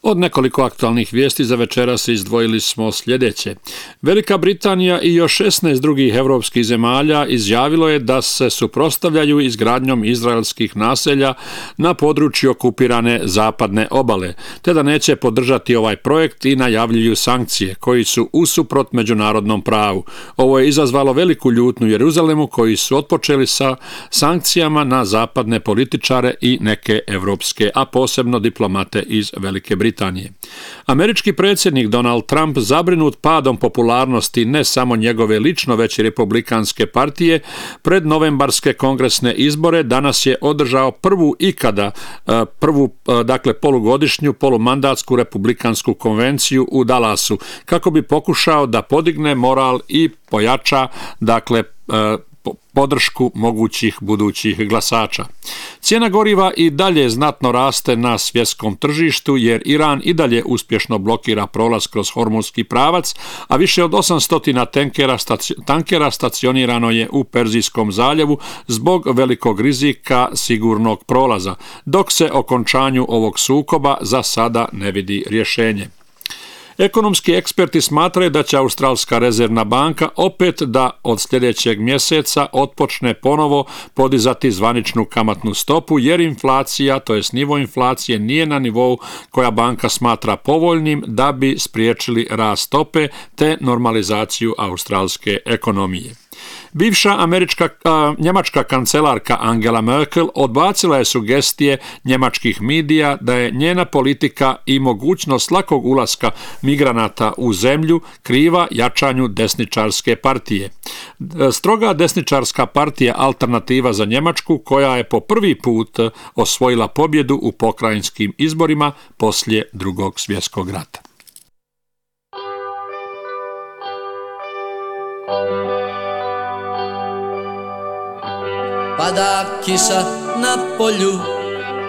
Od nekoliko aktualnih vijesti za večeras izdvojili smo sljedeće. Velika Britanija i još 16 drugih europskih zemalja izjavilo je da se suprotstavljaju izgradnjom izraelskih naselja na području okupirane zapadne obale, te da neće podržati ovaj projekt i najavljuju sankcije koji su usuprot međunarodnom pravu. Ovo je izazvalo veliku ljutnju u Jeruzalemu koji su otpočeli sa sankcijama na zapadne političare i neke europske, a posebno diplomate iz Velike Britanije. Američki predsjednik Donald Trump, zabrinut padom popularnosti ne samo njegove lično već i Republikanske partije, pred novembarske kongresne izbore danas je održao prvu polugodišnju polumandatsku republikansku konvenciju u Dallasu kako bi pokušao da podigne moral i pojača podršku mogućih budućih glasača. Cijena goriva i dalje znatno raste na svjetskom tržištu jer Iran i dalje uspješno blokira prolaz kroz Hormuzski pravac, a više od 800 tankera stacionirano je u Perzijskom zaljevu zbog velikog rizika sigurnog prolaza, dok se okončanju ovog sukoba za sada ne vidi rješenje. Ekonomski eksperti smatraju da će Australska rezervna banka opet da od sljedećeg mjeseca otpočne ponovo podizati zvaničnu kamatnu stopu jer inflacija, to jest nivo inflacije, nije na nivou koja banka smatra povoljnim da bi spriječili rast stope te normalizaciju australske ekonomije. Bivša njemačka kancelarka Angela Merkel odbacila je sugestije njemačkih medija da je njena politika i mogućnost lakog ulaska migranata u zemlju kriva jačanju desničarske partije. Stroga desničarska partija Alternativa za Njemačku, koja je po prvi put osvojila pobjedu u pokrajinskim izborima poslije Drugog svjetskog rata. Pada kiša na polju,